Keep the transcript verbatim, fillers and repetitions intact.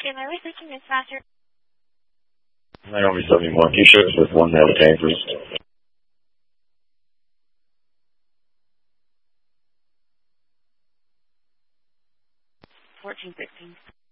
Naomi speaking, Miss Master. Naomi seventy-one. Can you share this with one Navigator, please? fourteen sixteen.